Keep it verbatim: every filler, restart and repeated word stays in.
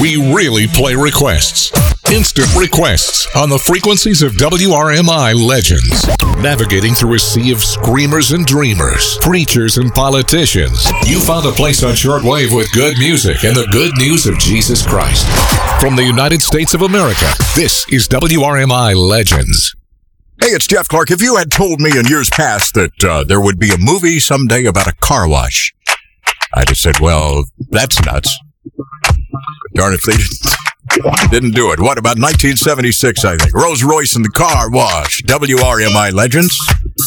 we really play requests. Instant requests on the frequencies of W R M I legends. Navigating through a sea of screamers and dreamers, preachers and politicians, you found a place on shortwave with good music and the good news of Jesus Christ. From the United States of America, this is W R M I Legends. Hey, it's Jeff Clark. If you had told me in years past that uh, there would be a movie someday about a car wash, I'd have said, well, that's nuts. Darn if they didn't, didn't do it. What about nineteen seventy-six, I think? Rolls Royce and the car wash. W R M I Legends.